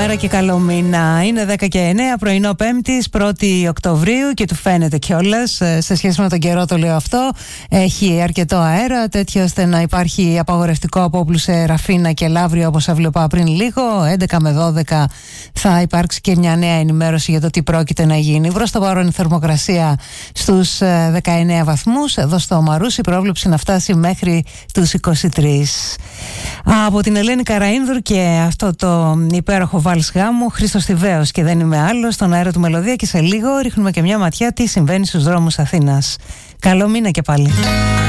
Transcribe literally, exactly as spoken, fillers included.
Καλημέρα και καλό μήνα. Είναι δέκα και εννέα, πρωινό Πέμπτης, πρώτη Οκτωβρίου και του φαίνεται κιόλας. Σε σχέση με τον καιρό το λέω αυτό. Έχει αρκετό αέρα, τέτοιο ώστε να υπάρχει απαγορευτικό απόπλου σε Ραφίνα και Λαύριο, όπως έβλεπα πριν λίγο. έντεκα με δώδεκα θα υπάρξει και μια νέα ενημέρωση για το τι πρόκειται να γίνει. Προς το παρόν η θερμοκρασία στους δεκαεννέα βαθμούς. Εδώ στο Μαρούσι η πρόβλεψη να φτάσει μέχρι τους είκοσι τρεις. Από την Ελένη Καραΐνδρου και αυτό το υπέροχο βάλς γάμου, Χρήστος Θηβαίος και δεν είμαι άλλος, στον αέρα του Μελωδία, και σε λίγο ρίχνουμε και μια ματιά τι συμβαίνει στους δρόμους Αθήνας. Καλό μήνα και πάλι.